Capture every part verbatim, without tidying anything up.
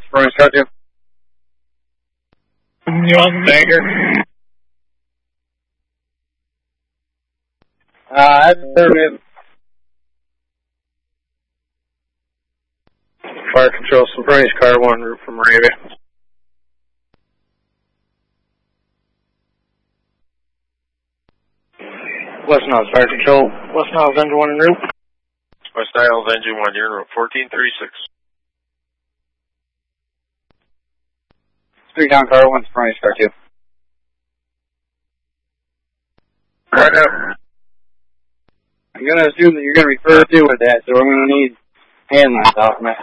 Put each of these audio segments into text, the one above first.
Bruins, car two. Young Baker. Uh, that's affirmative. Fire control, Symphonious car one, route from Moravia. West Niles Fire Control, West Niles Engine one en route. West Niles Engine one, you're en route, fourteen thirty-six. Three down car one, Symphonious car two. Right up. I'm going to assume that you're going to refer to with that, so I'm going to need hand lines off me.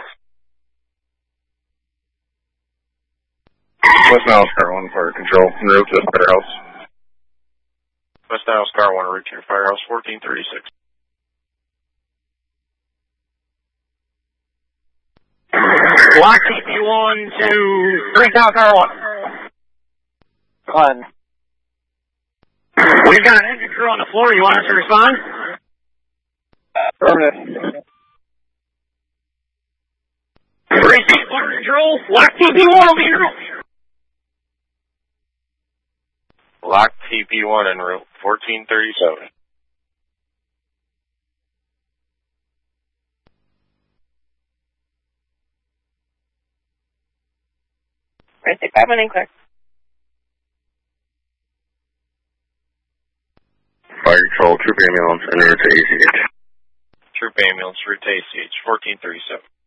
West Niles car one, Fire Control, en route to the firehouse. West Niles car one, en route to your firehouse, fourteen thirty-six. Lock T P one to three down car one. Glenn. We've got an engine crew on the floor. You want us to respond? Affirmative. Three six fire control. Lock T P one will be en route. Lock T P one en route, fourteen thirty-seven. fifty-five and clear. Fire Control, Troop Ambulance, en route to A C H. Troop Ambulance, route to A C H, fourteen thirty-seven.